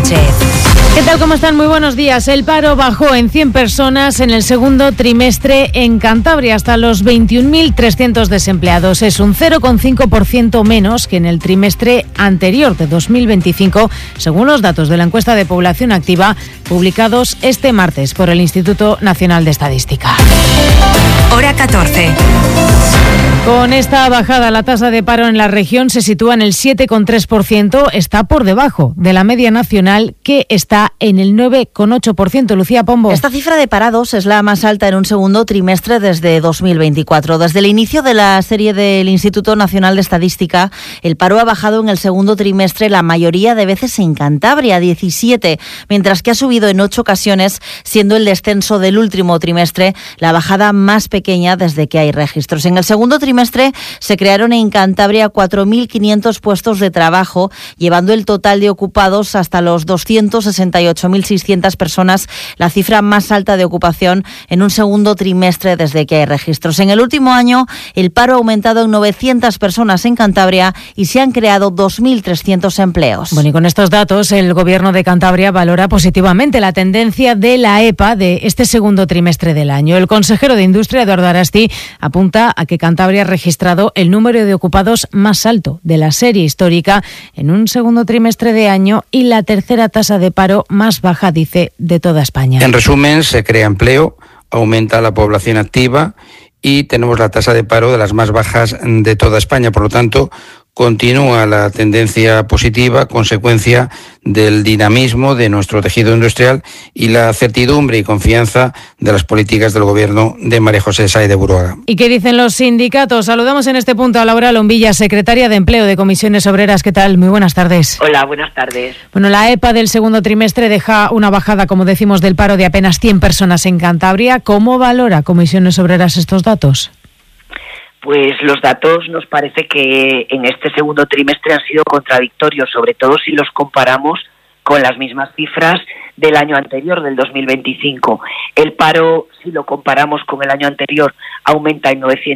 Sánchez. ¿Qué tal? ¿Cómo están? Muy buenos días. El paro bajó en 100 personas en el segundo trimestre en Cantabria, hasta los 21.300 desempleados. Es un 0,5% menos que en el trimestre anterior de 2025, según los datos de la encuesta de población activa publicados este martes por el Instituto Nacional de Estadística. Hora 14. Con esta bajada, la tasa de paro en la región se sitúa en el 7,3%, está por debajo de la media nacional, que está en el 9,8%. Lucía Pombo. Esta cifra de parados es la más alta en un segundo trimestre desde 2024. Desde el inicio de la serie del Instituto Nacional de Estadística, el paro ha bajado en el segundo trimestre la mayoría de veces en Cantabria, 17, mientras que ha subido en 8 ocasiones, siendo el descenso del último trimestre la bajada más pequeña desde que hay registros. En el segundo trimestre se crearon en Cantabria 4.500 puestos de trabajo, llevando el total de ocupados hasta los 268.600 personas, la cifra más alta de ocupación en un segundo trimestre desde que hay registros. En el último año, el paro ha aumentado en 900 personas en Cantabria y se han creado 2.300 empleos. Bueno, y con estos datos, el Gobierno de Cantabria valora positivamente la tendencia de la EPA de este segundo trimestre del año. El consejero de Industria, Eduardo Arasti, apunta a que Cantabria ha registrado el número de ocupados más alto de la serie histórica en un segundo trimestre de año y la tercera tasa de paro más baja, dice, de toda España. En resumen, se crea empleo, aumenta la población activa y tenemos la tasa de paro de las más bajas de toda España. Por lo tanto, continúa la tendencia positiva, consecuencia del dinamismo de nuestro tejido industrial y la certidumbre y confianza de las políticas del Gobierno de María José Sáez de Buruaga. ¿Y qué dicen los sindicatos? Saludamos en este punto a Laura Lombilla, secretaria de Empleo de Comisiones Obreras. ¿Qué tal? Muy buenas tardes. Hola, buenas tardes. Bueno, la EPA del segundo trimestre deja una bajada, como decimos, del paro de apenas 100 personas en Cantabria. ¿Cómo valora Comisiones Obreras estos datos? Pues los datos nos parece que en este segundo trimestre han sido contradictorios, sobre todo si los comparamos con las mismas cifras del año anterior, del 2025. El paro, si lo comparamos con el año anterior, aumenta en 900